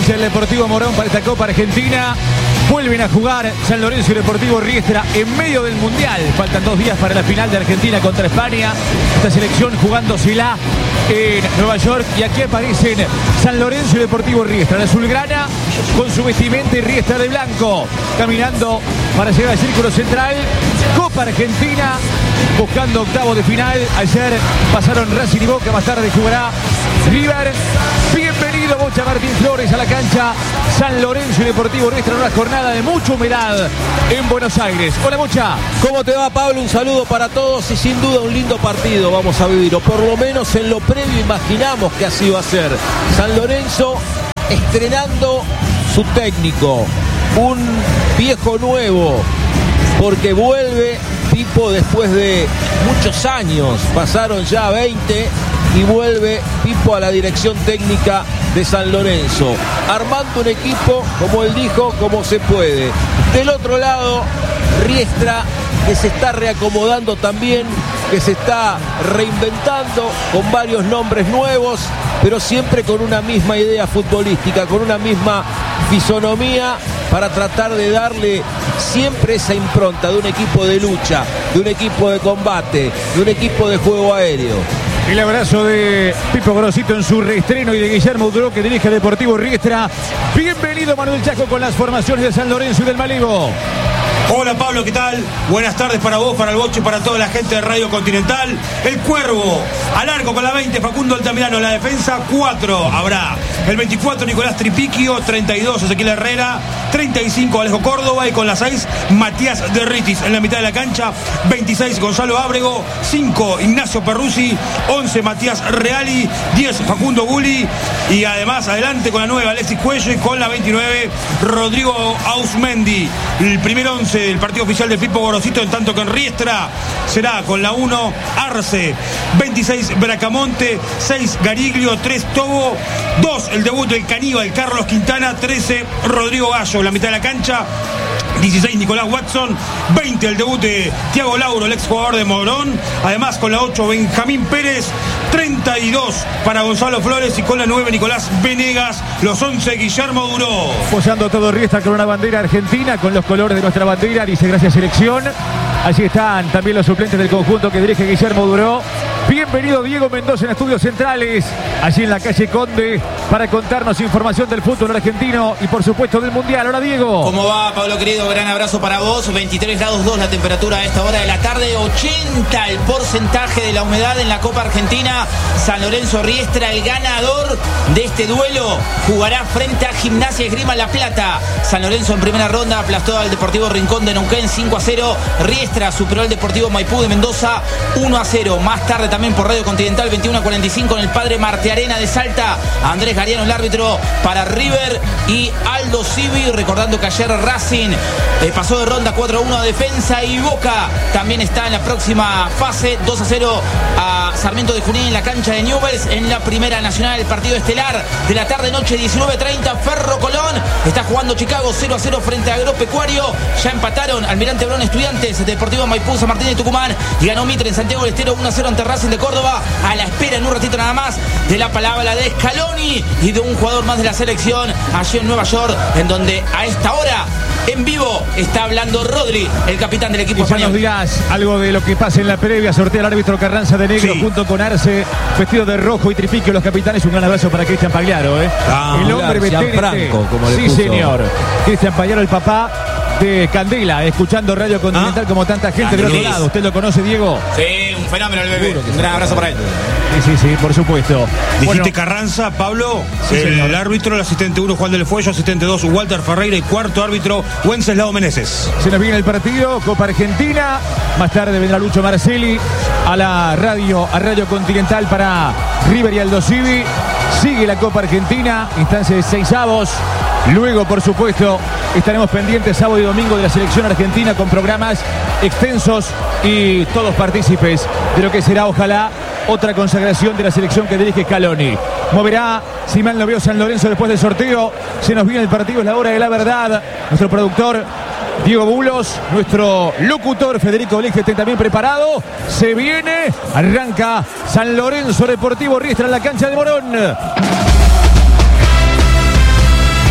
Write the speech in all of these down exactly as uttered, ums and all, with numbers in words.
cancha del Deportivo Morón para esta Copa Argentina. Vuelven a jugar San Lorenzo y Deportivo Riestra en medio del Mundial. Faltan dos días para la final de Argentina contra España. Esta selección jugándosela en Nueva York. Y aquí aparecen San Lorenzo y Deportivo Riestra. La azulgrana con su vestimenta y Riestra de blanco. Caminando para llegar al círculo central. Copa Argentina buscando octavo de final. Ayer pasaron Racing y Boca. Más tarde jugará River. Bienvenido Bocha Martín Flores a la cancha San Lorenzo y Deportivo Riestra en una jornada de mucha humedad en Buenos Aires. Hola Bocha. ¿Cómo te va, Pablo? Un saludo para todos y sin duda un lindo partido vamos a vivir, o por lo menos en lo previo imaginamos que así va a ser. San Lorenzo estrenando su técnico, un viejo nuevo, porque vuelve Pipo después de muchos años, pasaron ya veinte, y vuelve Pipo a la dirección técnica de San Lorenzo, armando un equipo, como él dijo, como se puede. Del otro lado, Riestra, que se está reacomodando también, que se está reinventando con varios nombres nuevos, pero siempre con una misma idea futbolística, con una misma fisonomía, para tratar de darle siempre esa impronta de un equipo de lucha, de un equipo de combate, de un equipo de juego aéreo. El abrazo de Pipo Grosito en su reestreno y de Guillermo Duró, que dirige Deportivo Riestra. Bienvenido Manuel Chaco con las formaciones de San Lorenzo y del Malibu. Hola Pablo, ¿qué tal? Buenas tardes para vos, para el Bocho y para toda la gente de Radio Continental. El Cuervo, al arco con la veinte, Facundo Altamirano. La defensa, cuatro habrá. El veinticuatro, Nicolás Tripiquio. treinta y dos, Ezequiel Herrera. treinta y cinco, Alejo Córdoba. Y con la seis, Matías Derritis. En la mitad de la cancha, veintiséis, Gonzalo Ábrego. cinco, Ignacio Perruzzi. once, Matías Reali. diez, Facundo Gulli. Y además, adelante con la nueve, Alexis Cuello. Y con la veintinueve, Rodrigo Ausmendi. El primer once el partido oficial de Pipo Gorosito, en tanto que en Riestra será con la uno Arce, veintiséis Bracamonte, seis Gariglio, tres Tobo, dos el debut del caníbal Carlos Quintana, trece Rodrigo Gallo. En la mitad de la cancha, dieciséis Nicolás Watson, veinte el debut de Thiago Lauro, el exjugador de Morón. Además con la ocho Benjamín Pérez, treinta y dos para Gonzalo Flores, y con la nueve Nicolás Venegas. Los once Guillermo Duró. Posando todo Riestra con una bandera argentina, con los colores de nuestra bandera, dice gracias selección. Allí están también los suplentes del conjunto que dirige Guillermo Duró. Bienvenido Diego Mendoza en Estudios Centrales, allí en la calle Conde, para contarnos información del fútbol argentino y por supuesto del Mundial. Hola Diego. ¿Cómo va, Pablo querido? Gran abrazo para vos. veintitrés grados dos la temperatura a esta hora de la tarde, ochenta el porcentaje de la humedad en la Copa Argentina. San Lorenzo Riestra, el ganador de este duelo, jugará frente a Gimnasia Esgrima La Plata. San Lorenzo en primera ronda aplastó al Deportivo Rincón de Neuquén cinco a cero. Riestra superó al Deportivo Maipú de Mendoza uno a cero. Más tarde también por Radio Continental, veintiuno a cuarenta y cinco en el Padre Martiarena de Salta. Andrés Gariano, el árbitro para River, y Aldo Civi, recordando que ayer Racing eh, pasó de ronda cuatro a uno a Defensa, y Boca también está en la próxima fase, dos a cero a Sarmiento de Junín en la cancha de Newell's. En la Primera Nacional, el partido estelar de la tarde-noche, diecinueve treinta, Ferro Colón está jugando Chicago cero a cero frente a Agropecuario. Ya empataron Almirante Brown Estudiantes, Deportivo Maipú, San Martín de Tucumán, y ganó Mitre en Santiago del Estero uno a cero ante Racing de Córdoba. A la espera en un ratito nada más de la palabra de Scaloni y de un jugador más de la selección allí en Nueva York, en donde a esta hora en vivo está hablando Rodri, el capitán del equipo y español. Ya nos dirás algo de lo que pasa en la previa. Sortea el árbitro Carranza de negro, sí, junto con Arce, vestido de rojo, y Tripiquio los capitanes. Un gran abrazo para Cristian Pagliaro, ¿eh? Ah, el hombre veterano. Franco, como le sí, puso. Señor. Cristian Pagliaro, el papá de Candela, escuchando Radio Continental, ¿ah?, como tanta gente del otro lado. ¿Usted lo conoce, Diego? Sí, un fenómeno el bebé. Un gran abrazo para él. Sí, sí, sí, por supuesto. Dijiste bueno, Carranza, Pablo, sí, el señor. árbitro, el asistente uno Juan del Fuello, asistente dos Walter Ferreira, y cuarto árbitro Wenceslao Meneses. Se nos viene el partido, Copa Argentina. Más tarde vendrá Lucho Marcelli a la radio, a Radio Continental para River y Aldo Civi. Sigue la Copa Argentina, instancia de seisavos. Luego, por supuesto, estaremos pendientes sábado y domingo de la selección argentina con programas extensos y todos partícipes de lo que será, ojalá, otra consagración de la selección que dirige Scaloni. Moverá, si mal no veo, San Lorenzo después del sorteo. Se nos viene el partido, es la hora de la verdad. Nuestro productor Diego Bulos, nuestro locutor Federico Lichtenstein también preparado. Se viene, arranca San Lorenzo Deportivo Riestra en la cancha de Morón.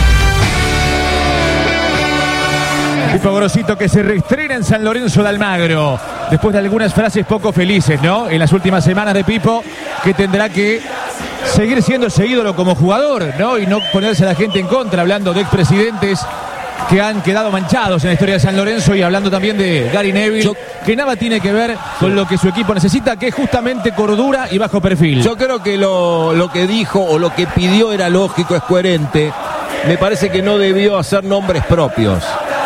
Pipo Gorosito, que se reestrena en San Lorenzo de Almagro. Después de algunas frases poco felices, ¿no? En las últimas semanas de Pipo, que tendrá que seguir siendo seguido como jugador, ¿no? Y no ponerse a la gente en contra, hablando de expresidentes que han quedado manchados en la historia de San Lorenzo, y hablando también de Gary Neville, yo, que nada tiene que ver con lo que su equipo necesita, que es justamente cordura y bajo perfil. Yo creo que lo, lo que dijo o lo que pidió era lógico, es coherente. Me parece que no debió hacer nombres propios.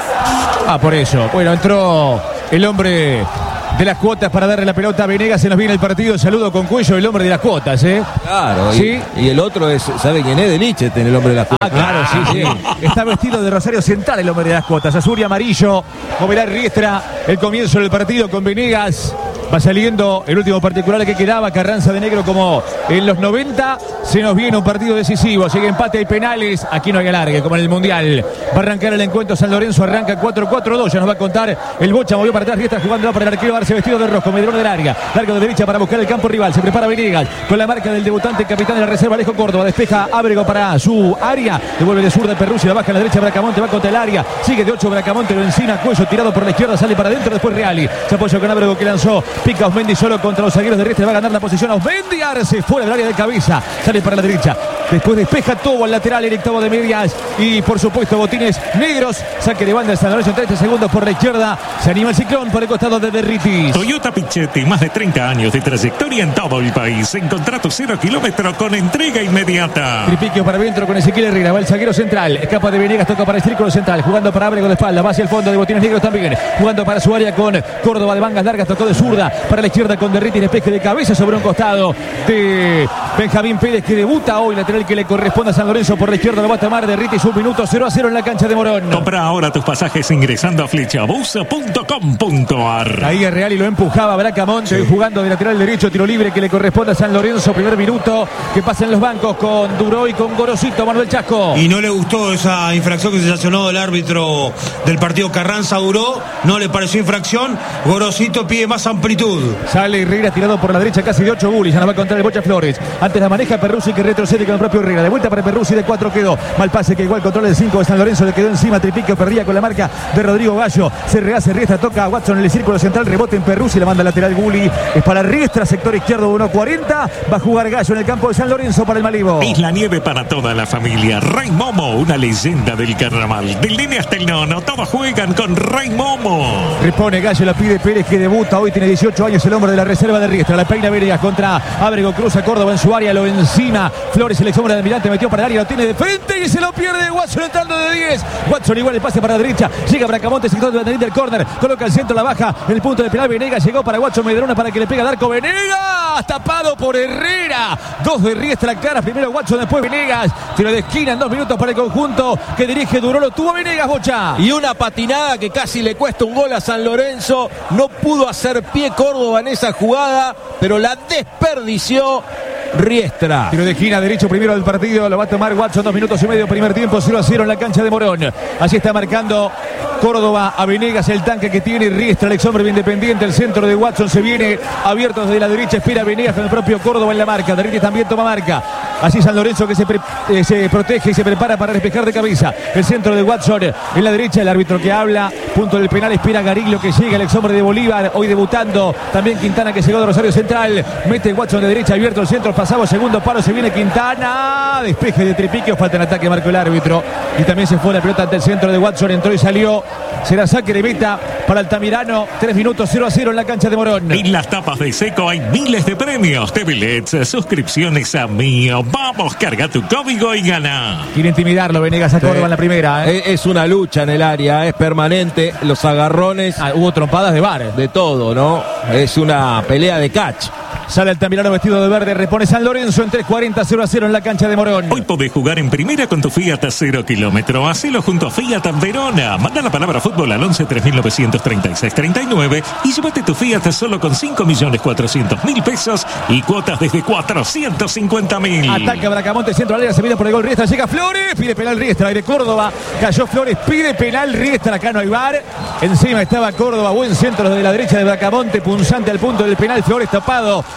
Ah, por eso. Bueno, entró el hombre de las cuotas para darle la pelota a Venegas. Se nos viene el partido. Saludo con cuello, el hombre de las cuotas, ¿eh? Claro. ¿Sí? Y, y el otro es, ¿sabe quién es? De Lichtenstein, el hombre de las cuotas. Ah, claro, sí, sí. Está vestido de Rosario Central el hombre de las cuotas. Azul y amarillo. Moverá Riestra el comienzo del partido con Venegas. Va saliendo el último particular que quedaba, Carranza de negro como en los noventa. Se nos viene un partido decisivo. Sigue empate y penales. Aquí no hay alargue como en el Mundial. Va a arrancar el encuentro San Lorenzo. Arranca cuatro cuatro dos. Ya nos va a contar el Bocha. Movió para atrás. Riestra jugando para el arquero Arce, vestido de rojo. Medrón de larga. Largo de derecha para buscar el campo rival. Se prepara Venegas con la marca del debutante, capitán de la reserva, Alejo Córdoba. Despeja Ábrego para su área. Devuelve de zurda Perruzzi. La baja a la derecha. Bracamonte va contra el área. Sigue de ocho Bracamonte. Lo encina. Cuello tirado por la izquierda. Sale para adentro. Después Reali. Se apoya con Ábrego, que lanzó. Pica Osmendi solo contra los zagueros de Riestra. Va a ganar la posición a Osmendi. Arce fuera del área de cabeza. Sale para la derecha. Después despeja todo al lateral, el octavo de medias. Y por supuesto botines negros. Saque de banda de San Lorenzo en treinta segundos por la izquierda. Se anima el ciclón por el costado de Derritis. Toyota Pichetti, más de treinta años de trayectoria en todo el país. En contrato cero kilómetro con entrega inmediata. Tripiquio para adentro con Ezequiel Herrera. Va el zaguero central. Escapa de Venegas, toca para el círculo central. Jugando para Ábrego de espalda. Va hacia el fondo de botines negros también. Jugando para su área con Córdoba de mangas largas. Tocó de zurda para la izquierda con Derritis. Despeje de cabeza sobre un costado de Benjamín Pérez, que debuta hoy. Lateral que le corresponde a San Lorenzo por la izquierda. Lo va a tomar Derritis. Un minuto cero a cero en la cancha de Morón. Compra ahora tus pasajes ingresando a flechabus punto com punto ar. Ahí es Real y lo empujaba Bracamonte, sí. Jugando de lateral derecho, tiro libre que le corresponde a San Lorenzo. Primer minuto que pasa en los bancos con Duró y con Gorosito. Manuel Chasco. Y no le gustó esa infracción que se sancionó del árbitro del partido Carranza. Duró, no le pareció infracción. Gorosito pide más amplitud. Sale Herrera tirado por la derecha, casi de ocho bullies. Ya nos va a contar el Bocha Flores. Antes la maneja Perruzzi, que retrocede con el propio Herrera. De vuelta para Perruzzi, de cuatro quedó. Mal pase que igual control de cinco de San Lorenzo. Le quedó encima. Tripiquio perdía con la marca de Rodrigo Gallo. Se rehace Riestra, toca a Watson en el círculo central. Rebote en Perruzzi, la manda lateral Gulli. Es para Riestra, sector izquierdo, uno cuarenta. Va a jugar Gallo en el campo de San Lorenzo para el Malibo. Es la nieve para toda la familia. Rey Momo, una leyenda del carnaval. Del nene hasta el nono, todos juegan con Rey Momo. Repone Gallo, la pide Pérez, que debuta hoy. Tiene dieciocho años, el hombre de la reserva de Riestra. La peina Venegas contra Ábrego, cruza Córdoba en su área, lo encima. Flores, el exhombre de Almirante, metió para el área, lo tiene de frente y se lo pierde Watson entrando de diez. Watson igual, el pase para la derecha. Llega Bracamonte, sector de del córner. Coloca el centro, la baja en el punto de penal. Venegas llegó para Watson Medrona para que le pega al arco. Venegas, tapado por Herrera. Dos de Riestra claras. Primero Watson, después Venegas. Tiro de esquina en dos minutos para el conjunto que dirige Duró. Lo tuvo Venegas, Bocha. Y una patinada que casi le cuesta un gol a San Lorenzo. No pudo hacer pie Córdoba en esa jugada, pero la desperdició Riestra. Tiro de esquina derecho primero del partido. Lo va a tomar Watson. Dos minutos y medio. Primer tiempo. cero a cero en la cancha de Morón. Así está marcando Córdoba a Venegas. El tanque que tiene Riestra. El ex hombre independiente. El centro de Watson se viene abierto desde la derecha. Espera Venegas con el propio Córdoba en la marca. Derritis también toma marca. Así San Lorenzo que se, pre eh, se protege y se prepara para despejar de cabeza. El centro de Watson en la derecha. El árbitro que habla. Punto del penal. Espera Gariglio que llega. El ex hombre de Bolívar. Hoy debutando. También Quintana que llegó de Rosario Central. Mete Watson de derecha. Abierto el centro. Pasamos segundo palo. Se viene Quintana. Despeje de Tripiquio. Falta en ataque. Marcó el árbitro. Y también se fue la pelota ante el centro de Watson. Entró y salió. Será saque de meta para Altamirano. Tres minutos, cero a cero en la cancha de Morón. En las tapas de Seco hay miles de premios. T V L E Ds, suscripciones a Mío. Vamos, carga tu código y gana. Quiere intimidarlo Venegas a Córdoba sí. En la primera. ¿eh? Es una lucha en el área, es permanente. Los agarrones. Ah, hubo trompadas de bar. De todo, ¿no? Es una pelea de catch. Sale Altamirano vestido de verde, repone San Lorenzo en tres cuarenta, cero a cero en la cancha de Morón. Hoy podés jugar en primera con tu Fiat a cero kilómetro. Hacelo junto a Fiat Verona. Manda la palabra fútbol al once tres mil novecientos treinta y seis treinta y nueve y llévate tu Fiat solo con cinco millones cuatrocientos mil pesos y cuotas desde cuatrocientos cincuenta mil. Ataca Bracamonte, centro al área, se viene por el gol Riestra, llega Flores, pide penal Riestra, aire Córdoba, cayó Flores, pide penal Riestra, acá no hay bar. Encima estaba Córdoba, buen centro desde la derecha de Bracamonte, punzante al punto del penal, Flores tapado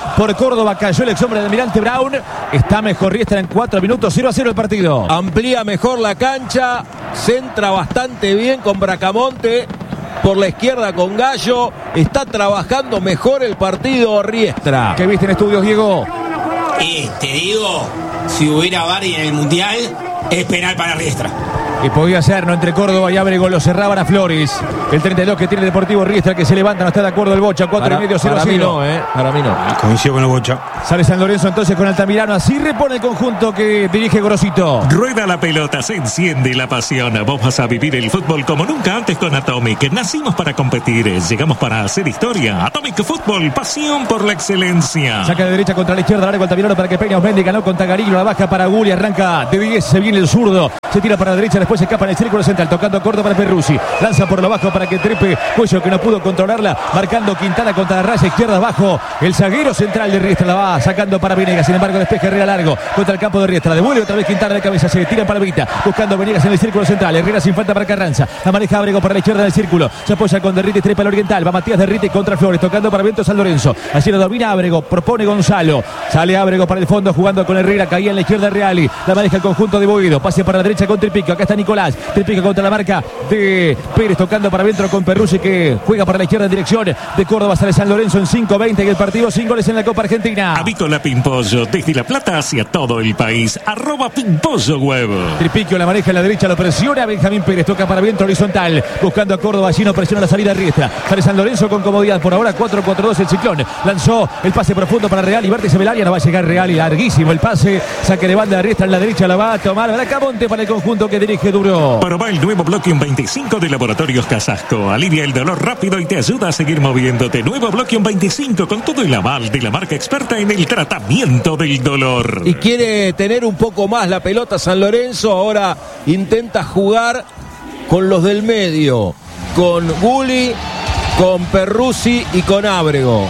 por Córdoba. Cayó el ex hombre de Almirante Brown. Está mejor Riestra en cuatro minutos. cero a cero el partido. Amplía mejor la cancha. Centra bastante bien con Bracamonte. Por la izquierda con Gallo. Está trabajando mejor el partido Riestra. ¿Qué viste en estudios, Diego? Eh, te digo, si hubiera V A R en el Mundial, es penal para Riestra. Y podía ser, ¿no? Entre Córdoba y Ábrego lo cerraban a Flores. El treinta y dos que tiene el Deportivo Riestra, que se levanta, no está de acuerdo el Bocha. cuatro y medio, cero a cero. Para mí no, ¿eh? Para mí no. Coincido con el Bocha. Sale San Lorenzo entonces con Altamirano. Así repone el conjunto que dirige Gorosito. Rueda la pelota, se enciende la pasión. Vamos a vivir el fútbol como nunca antes con Atomic. Nacimos para competir, llegamos para hacer historia. Atomic Fútbol, pasión por la excelencia. Saca de derecha contra la izquierda, ahora con Altamirano para que Peña Osmendi. Ganó con Tagarillo, la baja para Gulli. Arranca de diez, se viene el zurdo. Se tira para la derecha, después se escapa en el círculo central, tocando corto para Perruzzi. Lanza por lo bajo para que trepe Cuello, que no pudo controlarla. Marcando Quintana contra la raya izquierda abajo. El zaguero central de Riestra la va sacando para Venegas. Sin embargo, despeje Herrera largo contra el campo de Riestra. Devuelve otra vez Quintana de cabeza. Se tira para Vita. Buscando Venegas en el círculo central. Herrera sin falta para Carranza. La maneja Ábrego por la izquierda del círculo. Se apoya con Derrite, trepa al oriental. Va Matías Derrite contra Flores. Tocando para Viento San Lorenzo. Así lo domina Ábrego. Propone Gonzalo. Sale Ábrego para el fondo jugando con Herrera. Caía en la izquierda Reali. La maneja el conjunto de Boedo. Pase para la derecha con Tripico. Acá está Nicolás. Tripico contra la marca de Pérez. Tocando para adentro con Perruzzi, que juega para la izquierda en dirección de Córdoba. Sale San Lorenzo en cinco veinte y el partido sin goles en la Copa Argentina. Avícola Pimpollo, desde La Plata hacia todo el país. Arroba Pimpollo Web. Tripico la maneja en la derecha, lo presiona Benjamín Pérez. Toca para viento horizontal. Buscando a Córdoba. Allí no presiona la salida Riestra. Sale San Lorenzo con comodidad. Por ahora cuatro cuatro dos el Ciclón. Lanzó el pase profundo para Real y vértice del área. No va a llegar Real y larguísimo el pase. Saque de banda de Riestra en la derecha. La va a tomar Bracamonte para el conjunto que dirige Duro. Probá el nuevo Bloquium veinticinco de Laboratorios Casasco. Alivia el dolor rápido y te ayuda a seguir moviéndote. Nuevo Bloquium veinticinco con todo el aval de la marca experta en el tratamiento del dolor. Y quiere tener un poco más la pelota San Lorenzo. Ahora intenta jugar con los del medio. Con Gulli, con Perruzzi y con Ábrego.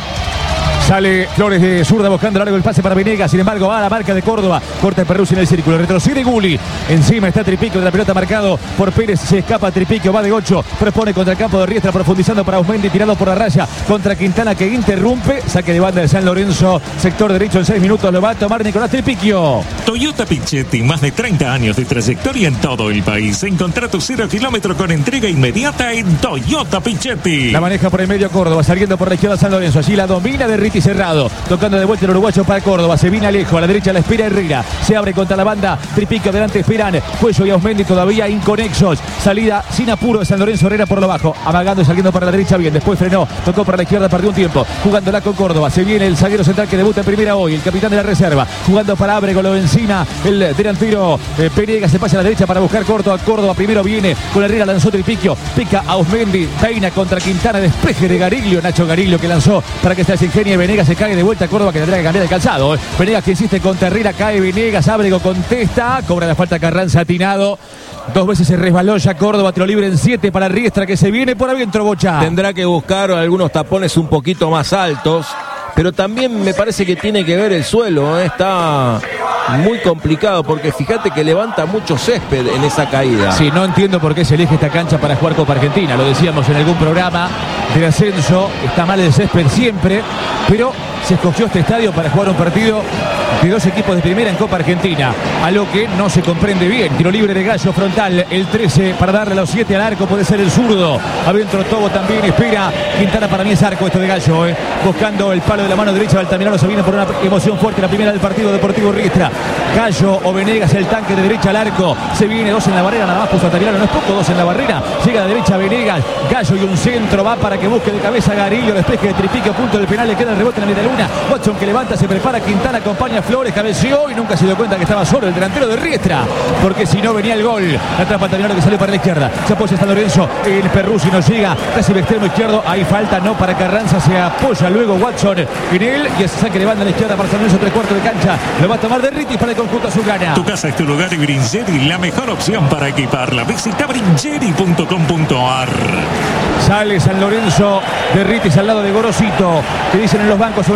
Sale Flores de zurda buscando largo el pase para Venegas. Sin embargo, va a la marca de Córdoba. Corta Perruzzi en el círculo. Retrocede Gulli. Encima está Tripico de la pelota marcado por Pérez. Se escapa Tripico. Va de ocho. Propone contra el campo de Riestra. Profundizando para Osmendi. Tirado por la raya contra Quintana, que interrumpe. Saque de banda de San Lorenzo. Sector derecho en seis minutos. Lo va a tomar Nicolás Tripico. Toyota Pichetti. Más de treinta años de trayectoria en todo el país. Encontrá tu cero kilómetro con entrega inmediata en Toyota Pichetti. La maneja por el medio Córdoba. Saliendo por la izquierda San Lorenzo. Allí la domina de Riti cerrado. Tocando de vuelta el uruguayo para Córdoba. Se viene Alejo. A la derecha la espera Herrera. Se abre contra la banda. Tripico adelante esperan Cuello y Osmendi todavía inconexos. Salida sin apuro de San Lorenzo. Herrera por lo bajo. Amagando y saliendo para la derecha bien. Después frenó. Tocó para la izquierda. Perdió un tiempo. Jugándola con Córdoba. Se viene el zaguero central que debuta en primera hoy. El capitán de la reserva. Jugando para Ábrego. Lo encima. El delantero eh, Pereira se pasa a la derecha para buscar corto a Córdoba. Primero viene con Herrera. Lanzó Tripico. Pica a Osmendi. Peina contra Quintana. Despeje de Gariglio. Nacho Gariglio que lanzó para que se ingenie. Venegas se cae de vuelta a Córdoba, que tendrá que cambiar el calzado. ¿eh? Venegas que insiste contra Herrera, cae Venegas, Ábrego contesta, cobra la falta Carranza atinado. Dos veces se resbaló ya Córdoba, tiro libre en siete para Riestra, que se viene por adentro, Bocha. Tendrá que buscar algunos tapones un poquito más altos, pero también me parece que tiene que ver el suelo, ¿eh? Está muy complicado porque fíjate que levanta mucho césped en esa caída. Sí, no entiendo por qué se elige esta cancha para jugar Copa Argentina, lo decíamos en algún programa del ascenso, está mal el césped siempre, pero se escogió este estadio para jugar un partido de dos equipos de primera en Copa Argentina, a lo que no se comprende bien. Tiro libre de Gallo frontal, el trece para darle a los siete al arco, puede ser el zurdo. Adentro Tobo también espera. Quintana, para mí es arco esto de Gallo, eh. buscando el palo de la mano derecha de Altamirano. Se viene por una emoción fuerte la primera del partido Deportivo Riestra. Gallo o Venegas, el tanque de derecha al arco. Se viene dos en la barrera, nada más puso Altamirano, no es poco, dos en la barrera. Llega a la derecha Venegas, Gallo y un centro, va para que busque de cabeza Garillo. Despeje de Tripico, punto del penal, le queda el rebote en la media luna. Watson que levanta, se prepara, Quintana acompaña a Flores, cabeció y nunca se dio cuenta que estaba solo el delantero de Riestra, porque si no venía el gol. La trampa Altamirano que salió para la izquierda. Se apoya San Lorenzo, el Perruzzi no llega, casi el extremo izquierdo. Hay falta, no para Carranza, se apoya luego Watson en él y ese saque de banda a la izquierda para San Lorenzo, tres cuartos de cancha. Lo va a tomar de Ritis para el conjunto azulgrana. Tu casa es tu lugar y Bringeri, la mejor opción para equiparla. Visita bringeri punto com punto ar. Sale San Lorenzo de Ritis al lado de Gorosito. Que dicen en los bancos sobre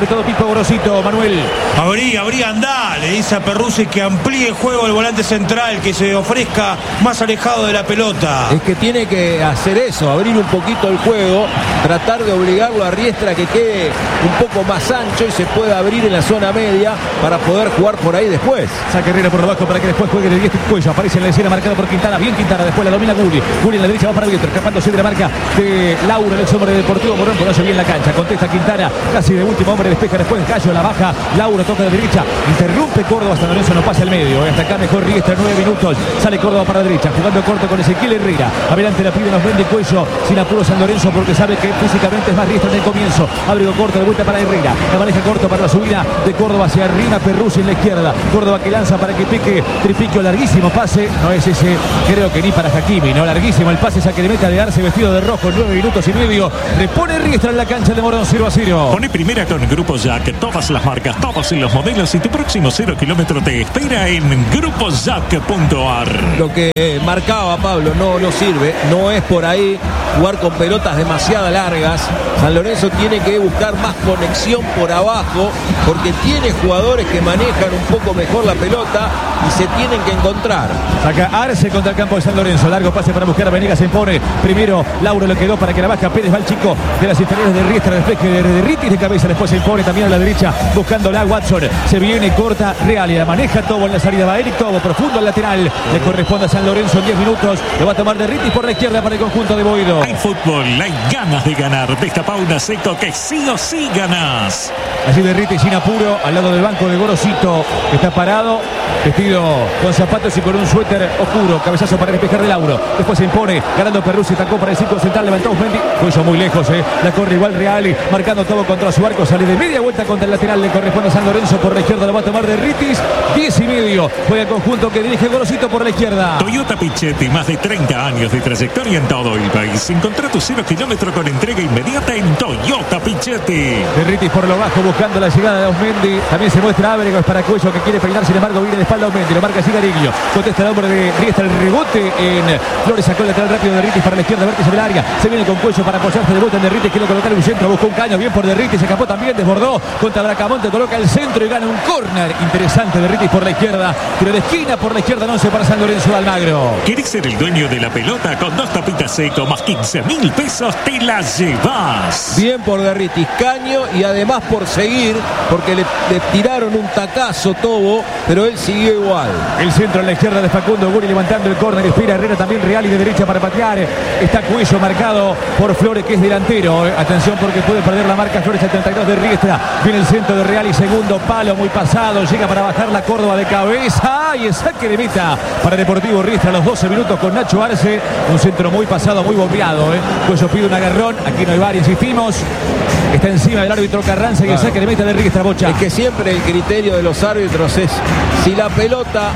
todo Pipo Gorosito, Manuel. Abrí, abrí, andá, le dice a Perruzzi que amplíe el juego el volante central, que se ofrezca más alejado de la pelota. Es que tiene que hacer eso, abrir un poquito el juego, tratar de obligarlo a Riestra que quede un poco más ancho y se pueda abrir en la zona media para poder jugar por ahí después. Saca Herrera por abajo para que después juegue de diez Cuello. Aparece en la escena marcado por Quintana. Bien Quintana, después la domina Gulli. Gulli en la derecha va para Vietro, escapándose de la marca de Laura, el ex hombre de Deportivo Morón, conoce bien la cancha. Contesta Quintana, casi de último hombre, despeja después Gallo, la baja. Laura toca de derecha, interrumpe Córdoba, hasta Lorenzo no pasa el medio. Hasta acá mejor Riestra, nueve minutos. Sale Córdoba para la derecha, jugando corto con Ezequiel Herrera. Adelante la pide Osmendi Cuello, sin apuro San Lorenzo porque sabe que físicamente es más Riestra en el comienzo. Abrigo corto de vuelta para Herrera. La maneja corto para la subida de Córdoba hacia arriba. Perruzzi en la izquierda. Córdoba que lanza para que pique Tripiquio, larguísimo pase. No es ese, creo que ni para Hakimi, no, larguísimo el pase, esa que le mete a Arce vestido de rojo, nueve minutos y medio. Repone Riestra en la cancha de Morón, cero a cero. Pone primera con Grupo Jack, todas las marcas, todos los modelos y tu próximo cero kilómetro te espera en grupo jack punto a r. Lo que marcaba Pablo no, no sirve, no es por ahí jugar con pelotas demasiado largas. San Lorenzo tiene que buscar más conexión por abajo porque tiene jugadores que manejan un poco mejor la pelota y se tienen que encontrar. Saca Arce contra el campo de San Lorenzo, largo pase para buscar a Venegas, se impone primero Lauro, le quedó para que la baja Pérez, va el chico de las inferiores de Riestra, despeje de, de Ritis de cabeza, después se impone también a la derecha buscándola Watson, se viene corta Real y la maneja Tobo en la salida, va Eric Tobo, profundo al lateral, le corresponde a San Lorenzo en diez minutos, lo va a tomar de Ritis por la izquierda para el conjunto de Boido. Hay fútbol, hay ganas de ganar, destapa una Seco que sí o sí ganas. Allí de Ritis sin apuro, al lado del banco de Gorosito, que está parado, vestido con zapatos y con un suéter oscuro, cabezazo para despejar de Lauro, después se impone, ganando Perruzzi, tacó para el círculo central, levantó Osmendi, Cuello muy lejos, eh. la corre igual Reali, marcando todo contra su arco, sale de media vuelta contra el lateral, le corresponde a San Lorenzo por la izquierda, lo va a tomar de Ritis, diez y medio, juega el conjunto que dirige Gorosito por la izquierda. Toyota Pichetti, más de treinta años de trayectoria en todo el país. Encontrá tu cero kilómetro con entrega inmediata en Toyota Pichetti. De Ritis por lo bajo, buscando la llegada de Osmendi, también se muestra Ábrego, es para Cuello que quiere peinar, sin embargo viene de espalda Osmendi, lo marca Cigarigno, contesta el hombre de Riestra, el rebote en Flores, sacó el lateral rápido de Ritis para la izquierda, vértice del área, se viene con Cuello para apoyarse de vuelta en de Ritis, quiere colocar un centro, buscó un caño, bien por de Ritis, se escapó también, desbordó contra Bracamonte, coloca el centro y gana un córner interesante de Ritis por la izquierda, tiro de esquina por la izquierda, no se para San Lorenzo de Almagro. ¿Querés ser el dueño de la pelota? Con dos tapitas Seco más quince mil pesos te la llevas. Bien por de Ritis, caño y además por seguir, porque le, le tiraron un tacazo Tobo, pero él siguió igual. El centro en la izquierda de Facundo Guri levantando el córner, espera Herrera también Real y de derecha para patear. Está Cuello marcado por Flores que es delantero. Atención porque puede perder la marca Flores, setenta y dos de Riestra. Viene el centro de Real y segundo palo muy pasado. Llega para bajar la Córdoba de cabeza y el saque de meta para Deportivo Riestra a los doce minutos con Nacho Arce. Un centro muy pasado, muy bombeado. ¿eh? Cuello pide un agarrón. Aquí no hay bar, insistimos. Está encima del árbitro Carranza y claro. El saque de meta de Riestra, Bocha. Es que siempre el criterio de los árbitros es si la pelota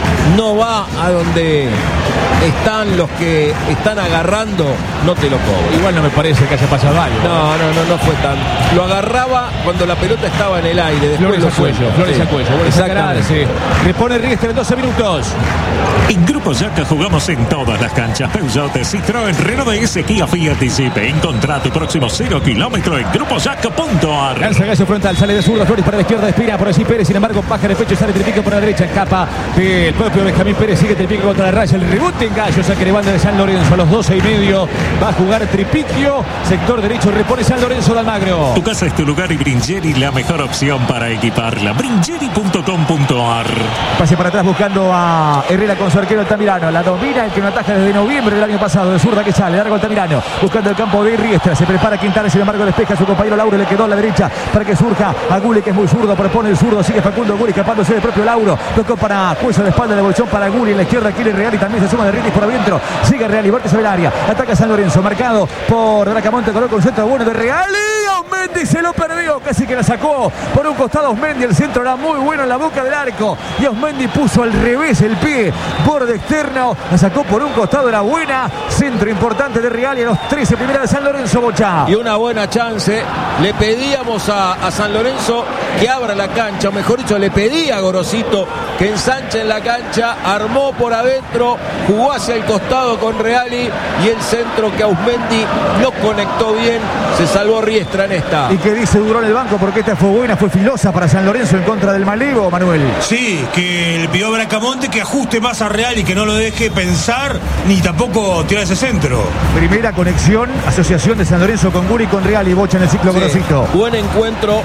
no va a donde están los que están agarrando, no te lo cobro. Igual no me parece que haya pasado algo. No, no, no, no fue tan. Lo agarraba cuando la pelota estaba en el aire. Después Flores a Cuello, Flores a Cuello. Exactamente. Repone Riestra en doce minutos. En Grupo Jack jugamos en todas las canchas. Peugeot, Citroën, Renault D S, Kia, Fiat y Jeep. Encontrá tu próximo cero kilómetro en grupo jack punto a r. Lanza Gallo frontal, sale de zurda, Flores para la izquierda, espera por allí Pérez, sin embargo baja de pecho y sale Tripiquio por la derecha, escapa del propio Benjamín Pérez, sigue Tripiquio contra la raya, el rebote en Gallo, saque de banda de San Lorenzo a los doce y medio, va a jugar Tripiquio, sector derecho, repone San Lorenzo de Almagro. Tu casa es tu lugar y Bringeri la mejor opción para equiparla. Bringeri punto com punto a r. Pase para atrás buscando a Herrera con su arquero Altamirano, la domina el que no ataja desde noviembre del año pasado, de zurda que sale, largo Altamirano, buscando el campo de Riestra, se prepara Quintana, sin embargo despeja a su compañero Lauro, le quedó a la derecha para que surja a Gulli que es muy zurdo, propone el zurdo, sigue Facundo Gulli escapándose del propio Lauro, tocó para Cuello de espalda, devolución para Gulli, en la izquierda quiere Real y también se suma de Ritis por adentro, sigue Real y vértice del área, ataca San Lorenzo, marcado por Bracamonte, coloca un centro bueno de Real y Osmendi se lo perdió, casi que la sacó por un costado Osmendi, el centro era muy bueno en la boca del arco y Osmendi puso al revés el pie, borde externo, la sacó por un costado, era buena, centro importante de Real y a los trece primera de San Lorenzo, Bocha. Y una buena chance, le pedíamos a, a San Lorenzo que abra la cancha, o mejor dicho, le pedía a Gorosito que ensancha en la cancha, armó por adentro, jugó hacia el costado con Reali y el centro que Ausmendi no conectó bien, se salvó Riestra en esta. ¿Y qué dice Duró en el banco? Porque esta fue buena, fue filosa para San Lorenzo en contra del Malevo, Manuel. Sí, que le pidió a Bracamonte que ajuste más a Reali, que no lo deje pensar ni tampoco tirar ese centro. Primera conexión, asociación de San Lorenzo con Guri, con Reali, Bocha en el ciclo Sí, Grosito. buen encuentro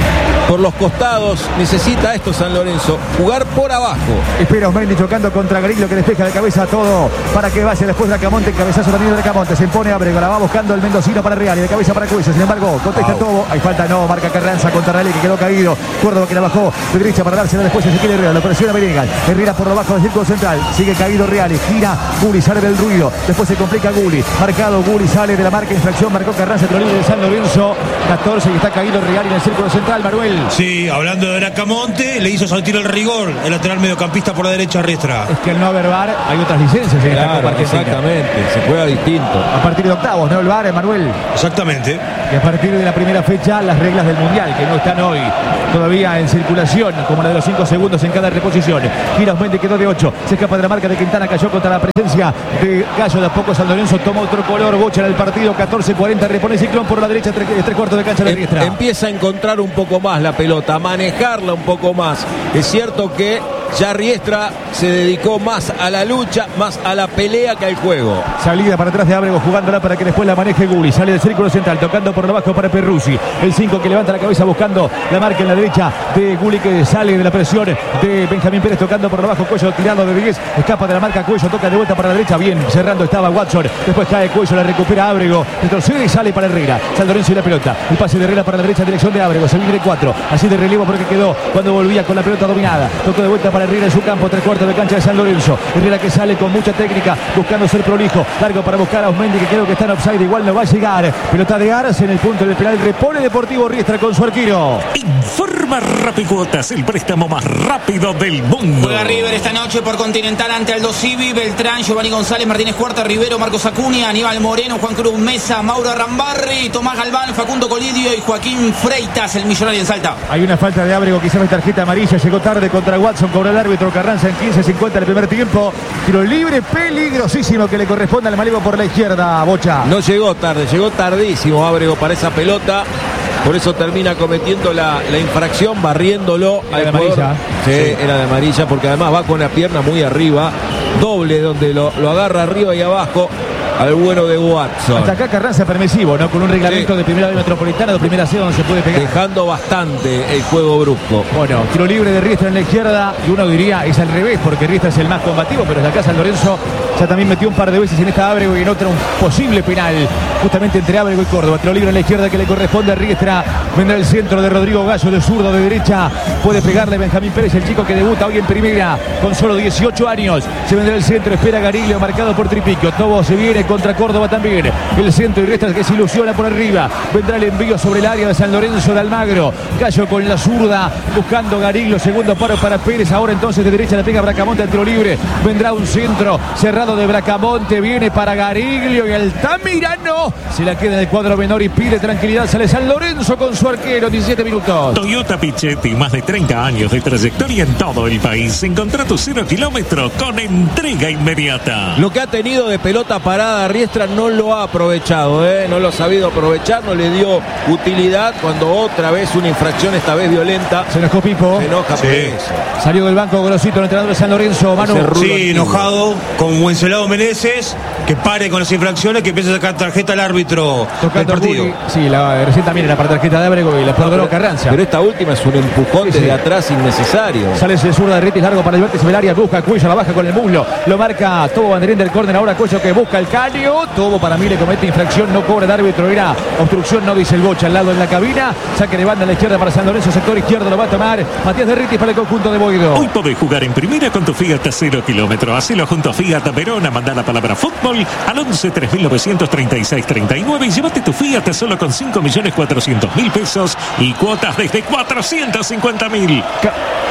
por los costados, necesita esto San Lorenzo, jugar por abajo. Espera Osmendi chocando contra Grillo, que despeja de cabeza todo para que vaya después Bracamonte, cabezazo también de Bracamonte, se impone Ábrego, la va buscando el mendocino para Reali, de cabeza para Cuello, sin embargo contesta oh. todo, hay falta no, marca Carranza contra Reali que quedó caído, Córdoba que la bajó de derecha para dársela después a Ezequiel Herrera, lo presiona Venegas, Herrera por lo bajo del círculo central, sigue caído Reali, gira, Guli sale del ruido, después se complica Guli, marcado Guli, sale de la marca infracción, marcó Carranza, tiro libre de San Lorenzo, catorce y está caído Reali en el círculo central, Manuel. Sí, hablando de Bracamonte, le hizo sentir el rigor el lateral mediocampista por la derecha Riestra. Es que al no haber V A R hay otras licencias en esta Copa Argentina. Exactamente, se juega distinto. A partir de octavos, ¿no? El V A R, Manuel. Exactamente. Y a partir de la primera fecha, las reglas del Mundial, que no están hoy todavía en circulación, como la de los cinco segundos en cada reposición. Gira Osmendi, quedó de ocho. Se escapa de la marca de Quintana, cayó contra la presencia de Gallo. De a poco San Lorenzo toma otro color. Bocha en el partido, catorce cuarenta. Repone Ciclón por la derecha, tres, tres cuartos de cancha de Riestra. Empieza a encontrar un poco más la pelota, a manejarla un poco más. Es cierto que ya Riestra se dedicó más a la lucha, más a la pelea que al juego. Salida para atrás de Ábrego, jugándola para que después la maneje Guli. Sale del círculo central, tocando por lo bajo para Perruzzi. El cinco que levanta la cabeza buscando la marca en la derecha de Guli, que sale de la presión de Benjamín Pérez, tocando por lo bajo. Cuello tirado de Vigués, escapa de la marca Cuello, toca de vuelta para la derecha. Bien, cerrando estaba Watson. Después cae Cuello, la recupera Ábrego. Retrocede y sale para Herrera. San Lorenzo y la pelota. El pase de Herrera para la derecha, dirección de Ábrego. Se viene cuatro. Así de relevo porque quedó cuando volvía con la pelota dominada. Tocó de vuelta para Herrera en su campo, tres cuartos de cancha de San Lorenzo. Herrera que sale con mucha técnica, buscando ser prolijo. Largo para buscar a Osmendi, que creo que está en offside, igual no va a llegar. Pelota de Arce en el punto del penal. Repone Deportivo Riestra con su arquero. Informa Rapicuotas, el préstamo más rápido del mundo. Juega River esta noche por Continental ante Aldo Civi, Beltrán, Giovanni González, Martínez Cuarta, Rivero, Marcos Acuña, Aníbal Moreno, Juan Cruz Mesa, Mauro Rambarri, Tomás Galván, Facundo Colidio y Joaquín Freitas, el millonario en Salta. Hay una falta de Ábrego, quizás de tarjeta amarilla, llegó tarde contra Watson, cobró el árbitro Carranza en quince cincuenta del primer tiempo. Tiro libre peligrosísimo que le corresponde al Malevo por la izquierda, Bocha. No llegó tarde, llegó tardísimo Ábrego para esa pelota. Por eso termina cometiendo la, la infracción, barriéndolo era al de jugador. amarilla. Sí, Sí. era de amarilla, porque además va con la pierna muy arriba. Doble donde lo, lo agarra arriba y abajo al bueno de Watson. Hasta acá Carranza permisivo, ¿no? Con un reglamento Sí. de primera B metropolitana, de primera C donde se puede pegar. Dejando bastante el juego brusco. Bueno, tiro libre de Riestra en la izquierda, y uno diría es al revés, porque Riestra es el más combativo, pero desde acá San Lorenzo ya también metió un par de veces en esta Ábrego y en otra un posible penal, justamente entre Ábrego y Córdoba. Tiro libre en la izquierda que le corresponde a Riestra. Vendrá el centro de Rodrigo Gallo, de zurdo, de derecha. Puede pegarle Benjamín Pérez, el chico que debuta hoy en primera con solo dieciocho años. Se vendrá el centro, espera Gariglio, marcado por Tripico. Tobo se viene contra Córdoba también. El centro y Riestra que se ilusiona por arriba. Vendrá el envío sobre el área de San Lorenzo de Almagro. Gallo con la zurda, buscando Gariglio. Segundo paro para Pérez. Ahora entonces de derecha le pega Bracamonte al tiro libre. Vendrá un centro cerrado de Bracamonte. Viene para Gariglio y Altamirano se la queda en el cuadro menor y pide tranquilidad. Sale San Lorenzo con su arquero. diecisiete minutos. Toyota Pichetti, más de treinta años de trayectoria en todo el país. Encontrá tu cero kilómetro con entrega inmediata. Lo que ha tenido de pelota parada Riestra no lo ha aprovechado, ¿eh? no lo ha sabido aprovechar, no le dio utilidad cuando otra vez una infracción, esta vez violenta. Se enojó Pipo. Se enoja por Sí. eso. Salió del banco Grosito, el entrenador de San Lorenzo. Manu. Ese rudo Sí, antiguo. enojado con Wenceslao Meneses, que pare con las infracciones, que empiece a sacar tarjeta al árbitro del Tocando partido. Gulli. Sí, la, recién también era para tarjeta de Ábrego y la perdonó Carranza. Pero esta última es un empujón Sí, sí. desde atrás innecesario. Sale ese zurda de Ritis largo para el vértice del área, busca Cuello, la baja con el muslo, lo marca Tobo Banderín del córner, ahora Cuello que busca el caño, Tobo para mí le comete infracción, no cobra el árbitro, era obstrucción, no dice el Bocha, al lado en la cabina, saque de banda a la izquierda para San Lorenzo, sector izquierdo lo va a tomar Matías de Ritis para el conjunto de Boedo. Hoy podés jugar en primera con tu Fiat cero kilómetro. Hacelo junto a Fiat Verona. Mandá la palabra fútbol al once tres mil novecientos treinta y seis treinta y nueve y llévate tu Fiat solo con cinco millones cuatrocientos mil pesos y cuotas desde cuatrocientos cincuenta mil. Ca-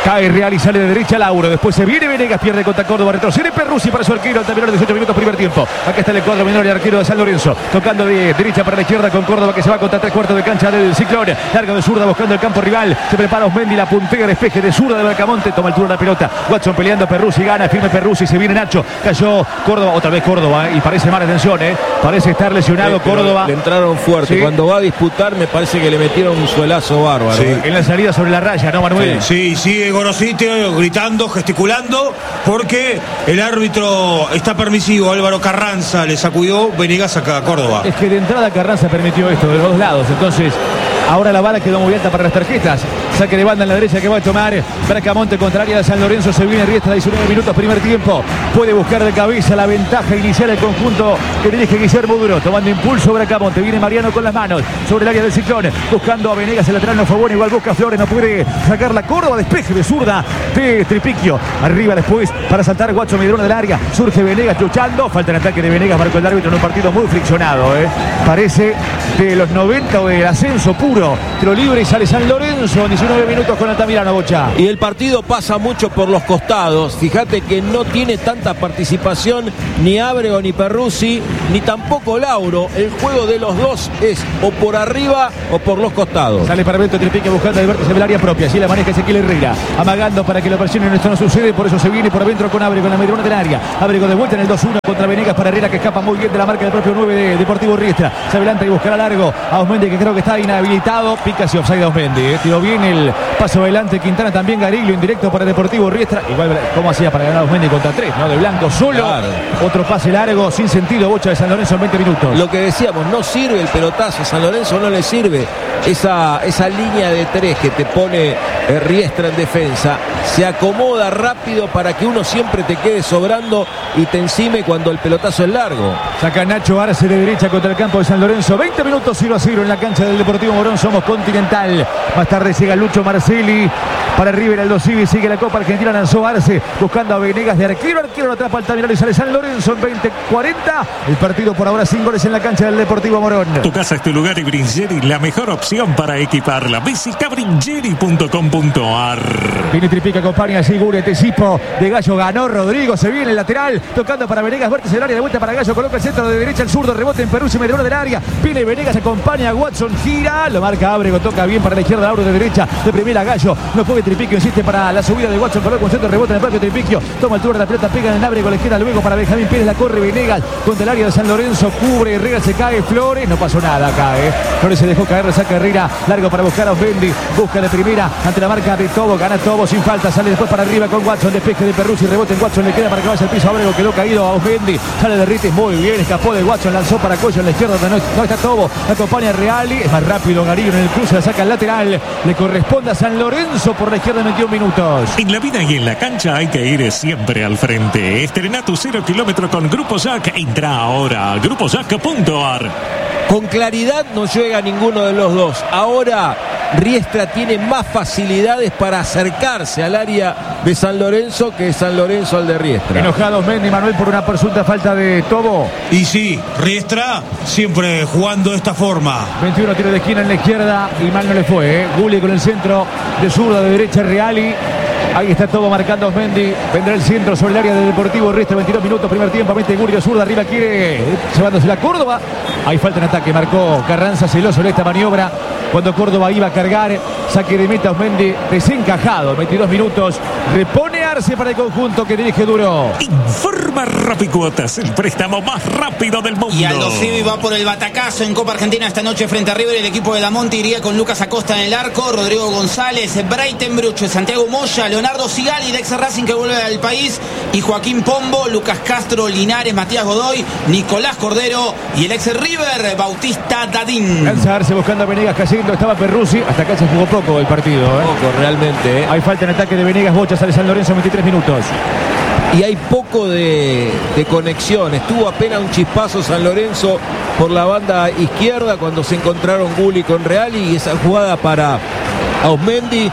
Cae Real y sale de derecha Lauro. Después se viene Venegas, pierde contra Córdoba, retrocede Perruzzi para su arquero. Al terminar dieciocho minutos, primer tiempo. Acá está el cuadro menor y arquero de San Lorenzo. Tocando de derecha para la izquierda con Córdoba, que se va contra tres cuartos de cancha del Ciclón. Largo de zurda buscando el campo rival. Se prepara Osmendi, la puntera, despeje de zurda de Bracamonte. Toma altura la pelota. Watson peleando, Perruzzi gana, firme Perruzzi. Se viene Nacho. Cayó Córdoba, otra vez Córdoba. ¿eh? Y parece mala atención, ¿eh? Parece estar lesionado Sí, Córdoba. Le entraron fuerte. Sí. Cuando va a disputar, me parece que le metieron un suelazo bárbaro. Sí. ¿eh? En la salida sobre la raya, ¿no, Manuel? Sí, sigue Gorosito gritando, gesticulando, porque el árbitro está permisivo. Álvaro Carranza le sacudió Venegas a Córdoba. Es que de entrada Carranza permitió esto de los dos lados. Entonces, ahora la bala quedó muy alta para las tarjetas. Saque de banda en la derecha que va a tomar Bracamonte contra el área de San Lorenzo. Se viene Riestra, diecinueve minutos, primer tiempo. Puede buscar de cabeza la ventaja inicial el conjunto que dirige Guillermo Duro. Tomando impulso Bracamonte. Viene Mariano con las manos sobre el área del Ciclón. Buscando a Venegas, el lateral no fue bueno. Igual busca a Flores, no puede sacar la Córdoba. Despeje de zurda de Tripiquio. Arriba después para saltar Guacho Medrona del área. Surge Venegas luchando. Falta el ataque de Venegas, marcó el árbitro en un partido muy friccionado. ¿eh? Parece de los noventa o del ascenso puro. Tiro libre y sale San Lorenzo. diecinueve minutos con Altamirano, Bocha. Y el partido pasa mucho por los costados. Fíjate que no tiene tanta participación ni Ábrego ni Perruzzi, ni tampoco Lauro. El juego de los dos es o por arriba o por los costados. Sale para Beto Tripique buscando el vértice del área propia. Así la maneja Ezequiel Herrera. Amagando para que lo presionen. Esto no sucede. Por eso se viene por adentro con Ábrego en la medrona del área. Ábrego de vuelta en el dos uno contra Venegas para Herrera, que escapa muy bien de la marca del propio nueve de Deportivo Riestra. Se adelanta y buscará largo a Osmendi, que creo que está inhabilitado. Pica hacia offside a Osmendi. Eh. Tiró bien el paso adelante Quintana, también Gariglio indirecto para Deportivo Riestra. Igual como hacía para ganar a Osmendi contra tres, ¿no? De blanco solo. Claro. Otro pase largo sin sentido. Bocha de San Lorenzo en veinte minutos. Lo que decíamos, no sirve el pelotazo. San Lorenzo no le sirve esa, esa línea de tres que te pone eh, Riestra en defensa. Se acomoda rápido para que uno siempre te quede sobrando y te encime cuando el pelotazo es largo. Saca Nacho Arce de derecha contra el campo de San Lorenzo. veinte minutos cero a cero en la cancha del Deportivo Morón. Somos Continental. Más tarde llega Lucho Marcelli para River Aldo Civi. Sigue la Copa Argentina. Lanzó Arce buscando a Venegas de arquero. Arquero lo atrapa Altamirano y sale San Lorenzo en veinte cuarenta. El partido por ahora sin goles en la cancha del Deportivo Morón. Tu casa es tu lugar y Bringeri, la mejor opción para equiparla. Visita bringeri punto com punto ar. Viene Tripica, acompaña a Sigure, Tecipo de Gallo, ganó Rodrigo, se viene el lateral, tocando para Venegas, vértice del área, de vuelta para Gallo, coloca el centro de derecha, el zurdo, rebote en Perú, se metió del área, viene Venegas, acompaña a Watson, gira, lo marca Ábrego, toca bien para la izquierda, Lauro de derecha, de primera Gallo, no puede Tripiquio, insiste para la subida de Watson, coloca un centro, rebote en el propio Tripiquio, toma altura de la pelota, pega en el Ábrego, le queda luego para Benjamín Pérez, la corre Venegas, contra el área de San Lorenzo, cubre, Herrera se cae, Flores, no pasó nada acá, eh. Flores se dejó caer, lo saca Herrera, largo para buscar a Osmendi, busca de primera, ante la marca de Tobo, gana Tobo sin falta, sale después para arriba con Watson, despeje de Perruzzi, rebote en Watson, le queda para que vaya al piso, Ábrego quedó caído a Osmendi, sale de Ritis, muy bien, escapó de Watson, lanzó para Coyo en la izquierda, no, no está Tobo, la acompaña Reali, es más rápido Garillo en el cruce, la saca al lateral, le corresponde a San Lorenzo por la izquierda en veintiún minutos. En la vida y en la cancha hay que ir siempre al frente. Estrena tu cero kilómetro con Grupo Jack. Entra ahora a grupo jack punto ar. Con claridad no llega ninguno de los dos. Ahora Riestra tiene más facilidades para acercarse al área de San Lorenzo que San Lorenzo al de Riestra. Enojado Osmendi, Manuel, por una presunta falta de Tobo. Y sí, Riestra siempre jugando de esta forma. veintiuno tiro de esquina en la izquierda y mal no le fue, ¿eh? Gulli con el centro de zurda, de derecha Reali. Ahí está todo marcando Osmendi. Vendrá el centro sobre el área del Deportivo Riestra. veintidós minutos, primer tiempo. Mete Gulli zurda, arriba quiere llevándose la Córdoba. Hay falta en ataque. Marcó Carranza, celoso en esta maniobra. Cuando Córdoba iba a cargar, saque de meta Osmendi desencajado. veintidós minutos. Repone Arce para el conjunto que dirige Duro. Informa Rapicuotas, el préstamo más rápido del mundo. Y Aldo Civi va por el batacazo en Copa Argentina esta noche frente a River. El equipo de Damonte iría con Lucas Acosta en el arco, Rodrigo González, Breitenbruch, Santiago Moya, Leonardo Sigali, de ex Racing que vuelve al país, y Joaquín Pombo, Lucas Castro, Linares, Matías Godoy, Nicolás Cordero y el ex River, Bautista Dadín. Lanza Arce buscando a Venegas cayendo, estaba Perruzzi. Hasta acá se jugó poco el partido, ¿eh? Poco realmente, ¿eh? Hay falta en ataque de Venegas, Bocha, sale San Lorenzo, veintitrés minutos. Y hay poco de, de conexión. Estuvo apenas un chispazo San Lorenzo por la banda izquierda cuando se encontraron Gulli con Reali, y esa jugada para Osmendi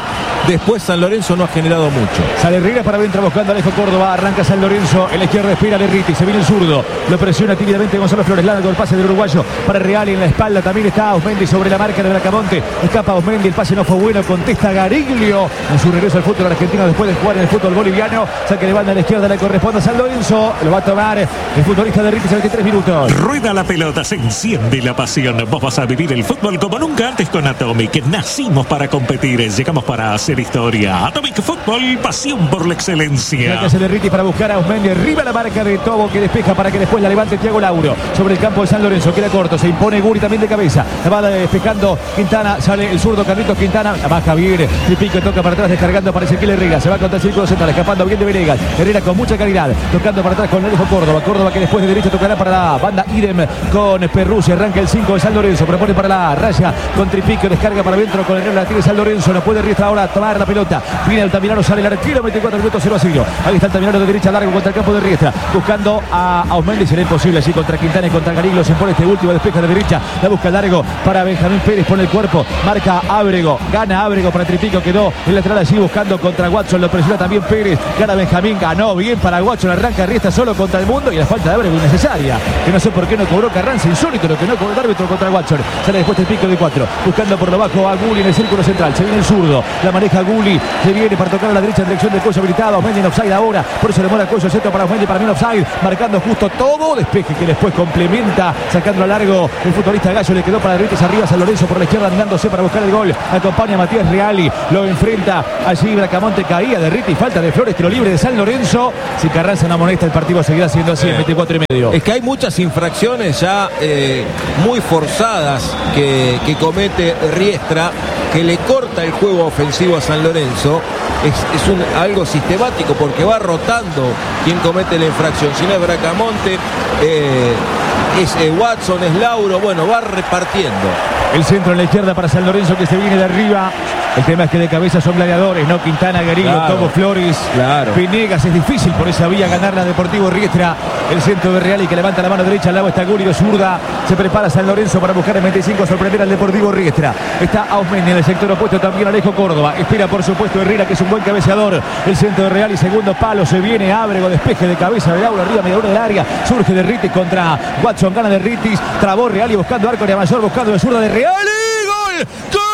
Después San Lorenzo no ha generado mucho. Sale Herrera para adentro buscando a Alejo Córdoba. Arranca San Lorenzo. En la izquierda espera Lerriti. Se viene el zurdo. Lo presiona tímidamente Gonzalo Flores. Largo el pase del uruguayo para Reali. En la espalda también está Osmendi sobre la marca de Bracamonte. Escapa Osmendi. El pase no fue bueno. Contesta Gariglio en su regreso al fútbol argentino después de jugar en el fútbol boliviano. Saque de banda a la izquierda. Le corresponde a San Lorenzo. Lo va a tomar el futbolista de Lerriti. veintitrés minutos. Rueda la pelota. Se enciende la pasión. Vos vas a vivir el fútbol como nunca antes con Atomic. Nacimos para competir. Llegamos para hacer historia. Atomic Fútbol. Pasión por la excelencia. Gracias a Lerriti para buscar a Osmendi. Arriba la marca de Tobo que despeja para que después la levante Thiago Lauro. Sobre el campo de San Lorenzo. Queda corto. Se impone Guri también de cabeza. La va despejando Quintana. Sale el zurdo Carlitos Quintana. La baja bien. El pico toca para atrás descargando para Ezequiel Herrera. Se va contra el círculo central. Escapando bien de Venegas. Herrera con mucha calidad. Tocando para atrás con Alejo Córdoba. Córdoba que después de derecha tocará para la banda idem con Perruzzi. Arranca el cinco de San Lorenzo. Propone para la raya con Tripico. Descarga para adentro con el Herrera. La tiene San Lorenzo. No puede Riestra ahora tomar la pelota. Viene Altamirano. Sale el arquero. veinticuatro minutos cero a cero. Ahí está Altamirano de derecha largo contra el campo de Riestra. Buscando a, a Osmendi. Será imposible así contra Quintana y contra Gariglo. Se impone este último. Despeja de derecha. La busca largo para Benjamín Pérez. Pone el cuerpo. Marca Ábrego. Gana Ábrego para Tripico. Quedó el lateral allí buscando contra Watson. Lo presiona también Pérez. Gana Benjamín. Ganó bien para Watson. Arranca Riestra solo contra el mundo. Y la falta de Ábrego innecesaria. Que no sé por qué no cobró Carranza. Insólito lo que no cobró el árbitro contra Watson. Sale después el pico de cuatro. Buscando por lo bajo a Gulli en el círculo central. Se viene el zurdo. La maneja Gulli. Se viene para tocar a la derecha en dirección del Coyo habilitado. Osmendi en offside ahora. Por eso le muere el Coyo centro para Osmendi. Para mí en offside. Marcando justo todo. Despeje que después complementa. Sacando a largo el futbolista Gallo. Le quedó para Derritis arriba. San Lorenzo por la izquierda andándose para buscar el gol. Acompaña a Matías Reali. Lo enfrenta allí Bracamonte. Caía Derritis. Falta de Flores. Tiro libre de San Lorenzo. Si Carranza no amonesta, el partido seguirá siendo así en veinticuatro y medio. Es que hay muchas infracciones ya eh, muy forzadas que, que comete Riestra, que le corta el juego ofensivo a San Lorenzo. Es, es un, algo sistemático porque va rotando quien comete la infracción. Si no es Bracamonte, eh, es eh, Watson, es Lauro. Bueno, va repartiendo. El centro en la izquierda para San Lorenzo que se viene de arriba. El tema es que de cabeza son gladiadores, ¿no? Quintana, Garillo, claro, Tobo, Flores, claro. Venegas. Es difícil por esa vía ganar la Deportivo Riestra. El centro de Reali que levanta la mano derecha. Al lado está Gulli de zurda. Se prepara San Lorenzo para buscar el veinticinco, sorprender al Deportivo Riestra. Está Osmendi en el sector opuesto también Alejo Córdoba. Espera por supuesto Herrera que es un buen cabeceador. El centro de Reali, segundo palo. Se viene Ábrego, despeje de cabeza de Laura arriba, media hora del área. Surge Derritis contra Watson, gana Derritis. Trabó Reali buscando arco de Mayor, buscando de zurda de Reali. ¡Gol! ¡Gol!